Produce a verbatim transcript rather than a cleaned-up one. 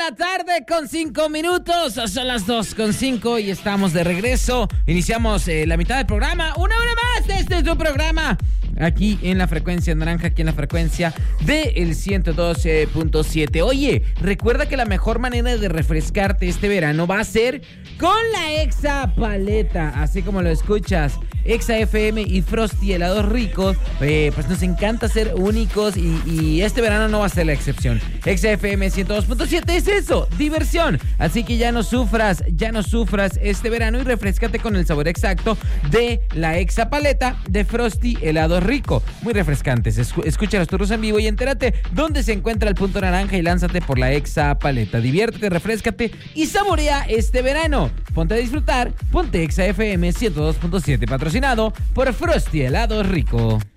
la tarde con cinco minutos. Son las dos con cinco y estamos de regreso. Iniciamos eh, la mitad del programa. Una hora más de este tu programa. Aquí en la frecuencia naranja, aquí en la frecuencia del ciento doce punto siete. Oye, recuerda que la mejor manera de refrescarte este verano va a ser con la Exa Paleta. Así como lo escuchas, Exa F M y Frosty helados ricos. Eh, pues nos encanta ser únicos y, y este verano no va a ser la excepción. Exa F M ciento dos punto siete es eso, diversión. Así que ya no sufras, ya no sufras este verano y refrescate con el sabor exacto de la Exa Paleta de Frosty helados rico. Muy refrescantes. Escu- escucha los turros en vivo y entérate dónde se encuentra el punto naranja y lánzate por la Exa Paleta. Diviértete, refrescate y saborea este verano. Ponte a disfrutar, ponte Exa F M ciento dos punto siete, patrocinado por Frosty helados rico.